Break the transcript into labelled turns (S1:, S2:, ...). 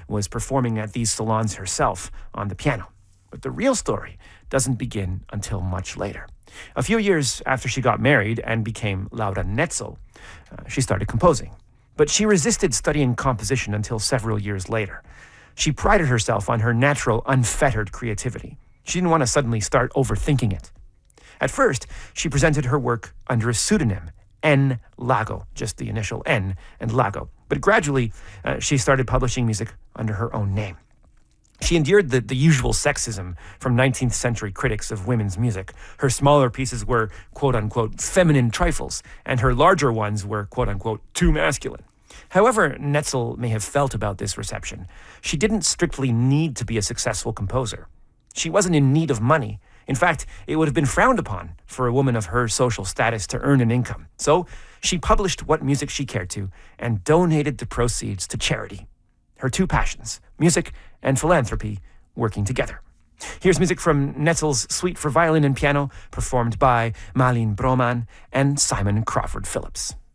S1: was performing at these salons herself on the piano. But the real story doesn't begin until much later. A few years after she got married and became Laura Netzel, she started composing. But she resisted studying composition until several years later. She prided herself on her natural, unfettered creativity. She didn't want to suddenly start overthinking it. At first, she presented her work under a pseudonym, N. Lago, just the initial N and Lago. But gradually, she started publishing music under her own name. She endured the usual sexism from 19th century critics of women's music. Her smaller pieces were, quote-unquote, feminine trifles, and her larger ones were, quote-unquote, too masculine. However Netzel may have felt about this reception, she didn't strictly need to be a successful composer. She wasn't in need of money. In fact, it would have been frowned upon for a woman of her social status to earn an income. So she published what music she cared to and donated the proceeds to charity. Her two passions, music and philanthropy, working together. Here's music from Netzel's Suite for Violin and Piano, performed by Malin Broman and Simon Crawford Phillips.